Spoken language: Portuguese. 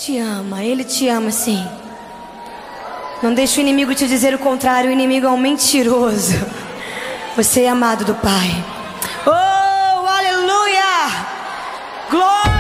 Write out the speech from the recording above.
Ele te ama sim. Não deixe o inimigo te dizer o contrário. O inimigo é um mentiroso. Você é amado do Pai. Oh, aleluia! Glória!